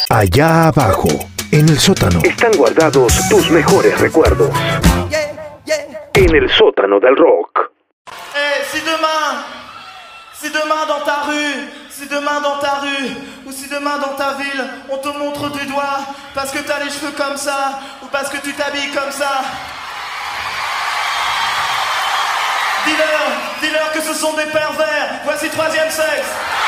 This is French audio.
Allá abajo, en el sótano, están guardados tus mejores recuerdos. En el sótano del rock. Si demain dans ta rue, ou si demain dans ta ville, on te montre du doigt parce que t'as les cheveux comme ça, ou parce que tu t'habilles comme ça, dis-leur que ce sont des pervers, voici Troisième Sexe.